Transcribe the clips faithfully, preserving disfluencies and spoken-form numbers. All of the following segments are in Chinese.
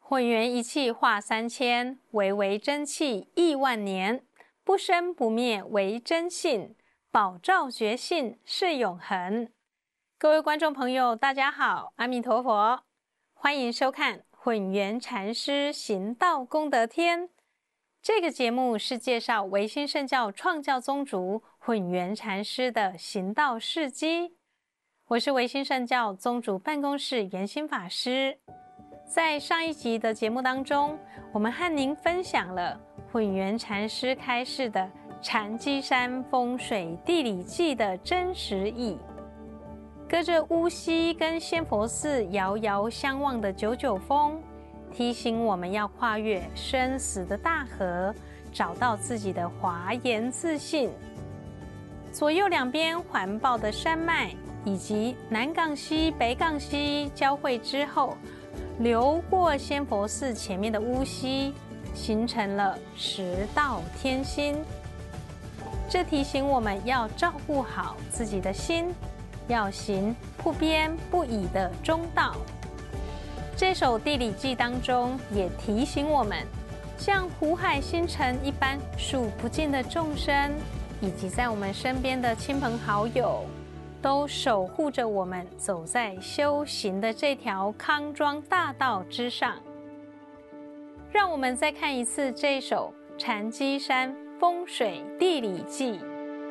混元一气化三千，唯为真气亿万年。不生不灭为真性，宝照觉性是永恒。各位观众朋友，大家好，阿弥陀佛，欢迎收看混元禅师行道功德篇。这个节目是介绍唯心圣教创教宗主混元禅师的行道事迹。我是唯心圣教宗主办公室圆心法师。在上一集的节目当中，我们和您分享了混元禅师开示的禅机山风水地理记的真实意。隔着乌溪跟仙佛寺遥遥相望的九九峰，提醒我们要跨越生死的大河，找到自己的华严自信。左右两边环抱的山脉，以及南港溪、北港溪交汇之后，流过仙佛寺前面的乌溪，形成了十道天心。这提醒我们要照顾好自己的心，要行不偏不倚的中道。这首地理记当中也提醒我们，像湖海星辰一般数不尽的众生，以及在我们身边的亲朋好友，都守护着我们走在修行的这条康庄大道之上。让我们再看一次这首禅机山风水地理记。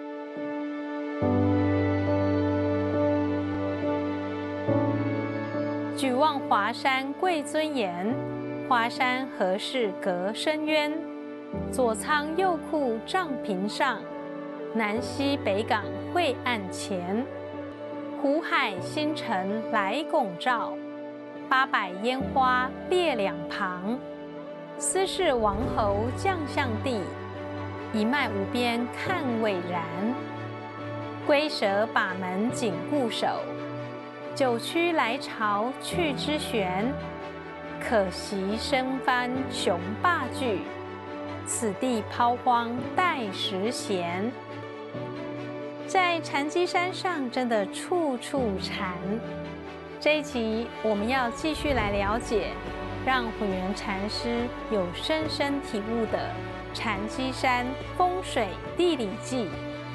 举望华山贵尊严，华山何事隔深渊？左仓右库帐屏上，南西北港晦暗前。湖海星辰来拱照，八百烟花列两旁。斯是王侯将相地，一脉无边看蔚然。龟蛇把门紧固守，九曲来朝去之旋。可惜生番雄霸据，此地抛荒待时闲。在禅机山上，真的处处禅。这一集我们要继续来了解，让混元禅师有深深体悟的禅机山风水地理记。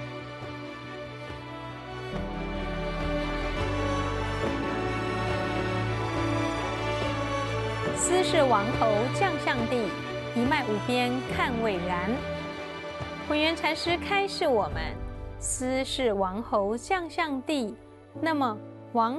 斯是王侯将相地，一脉无边看蔚然。混元禅师开示我们，斯是王侯将相地，那么王